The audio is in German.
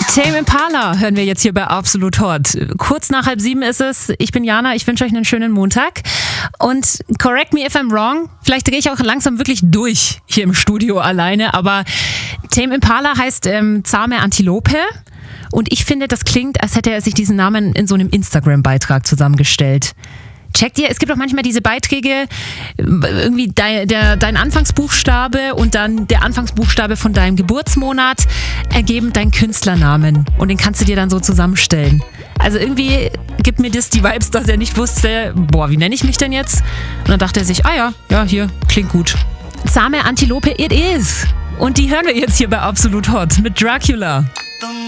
Tame Impala hören wir jetzt hier bei Absolut Hot. Kurz nach 6:30 ist es. Ich bin Jana, ich wünsche euch einen schönen Montag. Und correct me if I'm wrong, vielleicht drehe ich auch langsam wirklich durch hier im Studio alleine, aber Tame Impala heißt zahme Antilope. Und ich finde, das klingt, als hätte er sich diesen Namen in so einem Instagram-Beitrag zusammengestellt. Checkt ihr, es gibt auch manchmal diese Beiträge, irgendwie dein Anfangsbuchstabe und dann der Anfangsbuchstabe von deinem Geburtsmonat ergeben deinen Künstlernamen und den kannst du dir dann so zusammenstellen. Also irgendwie gibt mir das die Vibes, dass er nicht wusste, wie nenne ich mich denn jetzt? Und dann dachte er sich, ja, hier, klingt gut. Zahme Antilope, it is. Und die hören wir jetzt hier bei Absolut Hot mit Dracula.